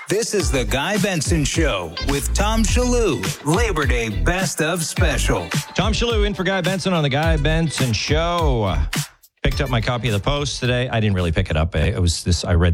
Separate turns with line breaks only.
This is the Guy Benson Show with Tom Shalhoub, Labor Day Best of Special.
Tom Shalhoub in for Guy Benson on the Guy Benson Show. Picked up my copy of the Post today. I didn't really pick it up. I read